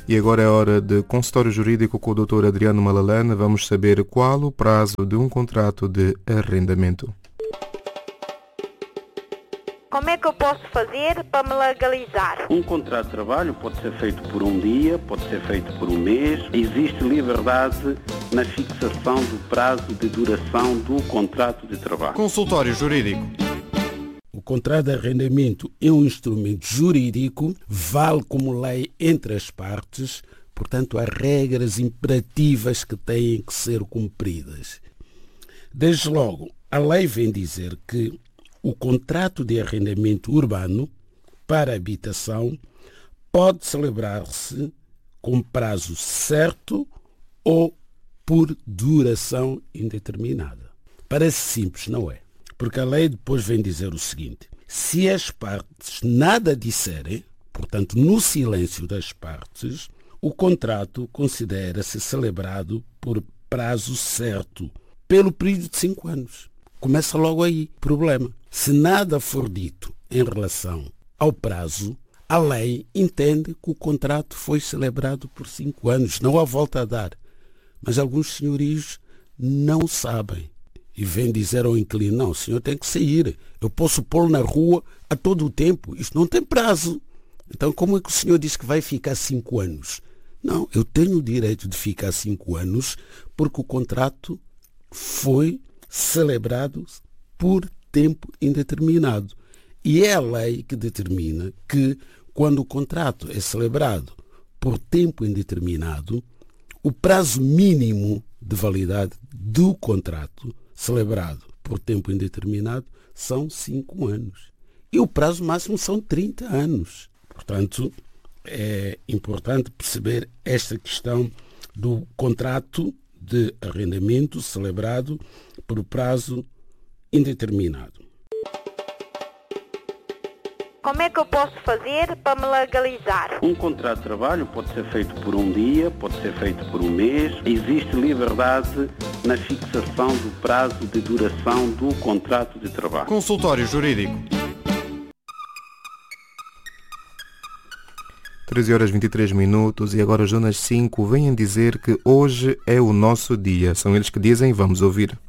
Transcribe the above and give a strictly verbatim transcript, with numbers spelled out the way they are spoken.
E agora é hora de consultório jurídico com o doutor Adriano Malalane. Vamos saber qual o prazo de um contrato de arrendamento. Como é que eu posso fazer para me legalizar? Um contrato de trabalho pode ser feito por um dia, pode ser feito por um mês. Existe liberdade na fixação do prazo de duração do contrato de trabalho. Consultório jurídico. O contrato de arrendamento é um instrumento jurídico, vale como lei entre as partes, portanto há regras imperativas que têm que ser cumpridas. Desde logo, a lei vem dizer que o contrato de arrendamento urbano para habitação pode celebrar-se com prazo certo ou por duração indeterminada. Parece simples, não é? Porque a lei depois vem dizer o seguinte: se as partes nada disserem, portanto no silêncio das partes, o contrato considera-se celebrado por prazo certo, pelo período de cinco anos. Começa logo aí o problema. Se nada for dito em relação ao prazo, a lei entende que o contrato foi celebrado por cinco anos, não há volta a dar. Mas alguns senhorios não sabem e vêm dizer ao inquilino: não, o senhor tem que sair, eu posso pô-lo na rua a todo o tempo, isto não tem prazo. Então como é que o senhor diz que vai ficar cinco anos? Não, eu tenho o direito de ficar cinco anos porque o contrato foi celebrado por tempo indeterminado. E é a lei que determina que, quando o contrato é celebrado por tempo indeterminado, o prazo mínimo de validade do contrato celebrado por tempo indeterminado são cinco anos. E o prazo máximo são trinta anos. Portanto, é importante perceber esta questão do contrato de arrendamento celebrado por prazo indeterminado. Como é que eu posso fazer para me legalizar? Um contrato de trabalho pode ser feito por um dia, pode ser feito por um mês. Existe liberdade na fixação do prazo de duração do contrato de trabalho. Consultório jurídico. treze horas e vinte e três minutos e agora os Jonas cinco vêm dizer que hoje é o nosso dia. São eles que dizem, vamos ouvir.